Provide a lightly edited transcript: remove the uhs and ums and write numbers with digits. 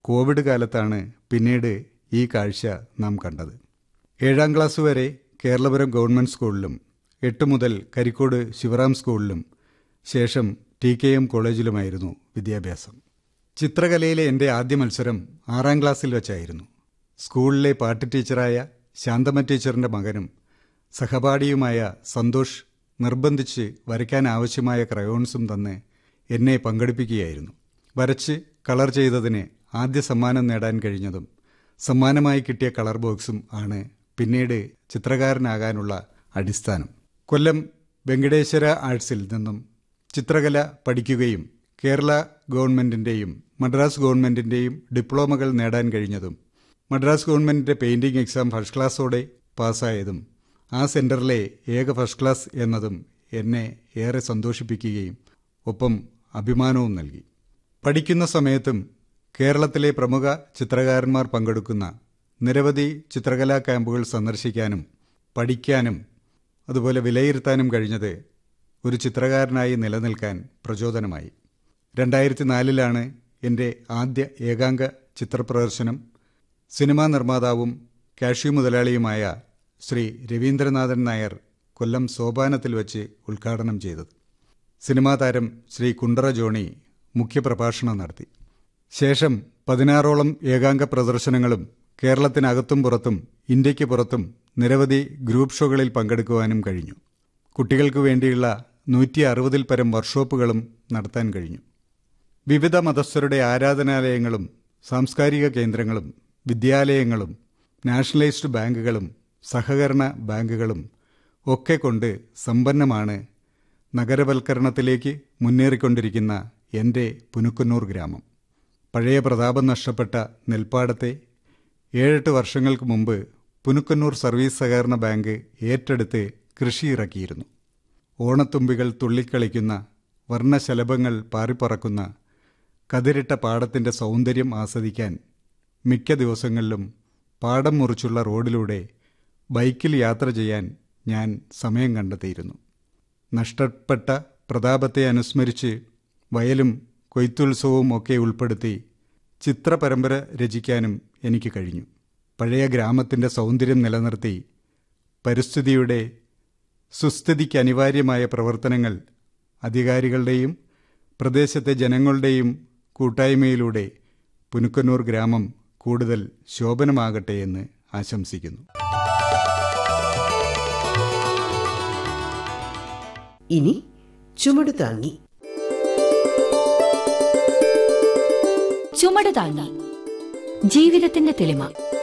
Covid കാലത്താണ് പിന്നീട് ഈ കാഴ്ച നാം കണ്ടത്. 7ാം ക്ലാസ് വരെ കേരളപുരം ഗവൺമെൻറ് സ്കൂളിലും 8 മുതൽ കരിക്കോട് ശിവറാം സ്കൂളിലും ശേഷം TKM കോളേജിലുമായിരുന്നു വിദ്യാഭ്യാസം. ചിത്രകലയിലെ എൻ്റെ ആദ്യ മത്സരം 6ാം ക്ലാസ്സിൽ വെച്ചായിരുന്നു. സ്കൂളിലെ പാട്ട് ടീച്ചറായ ശാന്തമ്മ ടീച്ചറിൻ്റെ മകനും സഹപാഠിയുമായ സന്തോഷ് നിർബന്ധിച്ച് വരയ്ക്കാൻ ആവശ്യമായ ക്രയോൺസും തന്ന് എന്നെ പങ്കെടുപ്പിക്കുകയായിരുന്നു. വരച്ച് കളർ ചെയ്തതിന് ആദ്യ സമ്മാനം നേടാൻ കഴിഞ്ഞതും സമ്മാനമായി കിട്ടിയ കളർ ബോക്സും ആണ് പിന്നീട് ചിത്രകാരനാകാനുള്ള അടിസ്ഥാനം. കൊല്ലം വെങ്കടേശ്വര ആർട്സിൽ നിന്നും ചിത്രകല പഠിക്കുകയും കേരള ഗവൺമെൻറ്റിൻ്റെയും മദ്രാസ് ഗവൺമെൻറ്റിൻ്റെയും ഡിപ്ലോമകൾ നേടാൻ കഴിഞ്ഞതും മദ്രാസ് ഗവൺമെൻറ്റിൻ്റെ പെയിൻറ്റിംഗ് എക്സാം ഫസ്റ്റ് ക്ലാസ്സോടെ പാസ്സായതും ആ സെൻറ്ററിലെ ഏക ഫസ്റ്റ് ക്ലാസ് എന്നതും എന്നെ ഏറെ സന്തോഷിപ്പിക്കുകയും ഒപ്പം അഭിമാനവും നൽകി. പഠിക്കുന്ന സമയത്തും കേരളത്തിലെ പ്രമുഖ ചിത്രകാരന്മാർ പങ്കെടുക്കുന്ന നിരവധി ചിത്രകലാ ക്യാമ്പുകൾ സന്ദർശിക്കാനും പഠിക്കാനും അതുപോലെ വിലയിരുത്താനും കഴിഞ്ഞത് ഒരു ചിത്രകാരനായി നിലനിൽക്കാൻ പ്രചോദനമായി. 2004 എൻ്റെ ആദ്യ ഏകാംഗ ചിത്രപ്രദർശനം സിനിമാ നിർമ്മാതാവും കാഷ്യൂ മുതലാളിയുമായ ശ്രീ രവീന്ദ്രനാഥൻ നായർ കൊല്ലം സോപാനത്തിൽ വച്ച് ഉദ്ഘാടനം ചെയ്തത്. സിനിമാ താരം ശ്രീ കുണ്ടറ ജോണി മുഖ്യപ്രഭാഷണം നടത്തി. ശേഷം 16ഓളം ഏകാംഗ പ്രദർശനങ്ങളും കേരളത്തിനകത്തും പുറത്തും ഇന്ത്യക്ക് പുറത്തും നിരവധി ഗ്രൂപ്പ് ഷോകളിൽ പങ്കെടുക്കുവാനും കഴിഞ്ഞു. കുട്ടികൾക്ക് വേണ്ടിയുള്ള 160-ൽ പരം വർക്ക്ഷോപ്പുകളും നടത്താൻ കഴിഞ്ഞു. വിവിധ മതസ്ഥരുടെ ആരാധനാലയങ്ങളും സാംസ്കാരിക കേന്ദ്രങ്ങളും വിദ്യാലയങ്ങളും നാഷണലൈസ്ഡ് ബാങ്കുകളും സഹകരണ ബാങ്കുകളും ഒക്കെ കൊണ്ട് സമ്പന്നമാണ് നഗരവൽക്കരണത്തിലേക്ക് മുന്നേറിക്കൊണ്ടിരിക്കുന്ന എൻ്റെ പുനുക്കുന്നൂർ ഗ്രാമം. പഴയ പ്രതാപം നഷ്ടപ്പെട്ട നെൽപ്പാടത്തെ 7-8 വർഷങ്ങൾക്ക് മുമ്പ് പുനുക്കുന്നൂർ സർവീസ് സഹകരണ ബാങ്ക് ഏറ്റെടുത്ത് കൃഷി ഇറക്കിയിരുന്നു. ഓണത്തുമ്പികൾ തുള്ളിക്കളിക്കുന്ന, വർണ്ണശലഭങ്ങൾ പാറിപ്പറക്കുന്ന, കതിരിട്ട പാടത്തിൻ്റെ സൗന്ദര്യം ആസ്വദിക്കാൻ മിക്ക ദിവസങ്ങളിലും പാടം മുറിച്ചുള്ള റോഡിലൂടെ ബൈക്കിൽ യാത്ര ചെയ്യാൻ ഞാൻ സമയം കണ്ടെത്തിയിരുന്നു. നഷ്ടപ്പെട്ട പ്രതാപത്തെ അനുസ്മരിച്ച് വയലും കൊയ്ത്തുത്സവവും ഒക്കെ ഉൾപ്പെടുത്തി ചിത്രപരമ്പര രചിക്കാനും എനിക്ക് കഴിഞ്ഞു. പഴയ ഗ്രാമത്തിൻ്റെ സൗന്ദര്യം നിലനിർത്തി പരിസ്ഥിതിയുടെ സുസ്ഥിതിക്ക് അനിവാര്യമായ പ്രവർത്തനങ്ങൾ അധികാരികളുടെയും പ്രദേശത്തെ ജനങ്ങളുടെയും കൂട്ടായ്മയിലൂടെ പുനുക്കുന്നൂർ ഗ്രാമം കൂടുതൽ ശോഭനമാകട്ടെ എന്ന് ആശംസിക്കുന്നു. ഇനി ചുമട് താങ്ങി. ചുമട് താങ്ങി ജീവിതത്തിന്റെ തെളിമ.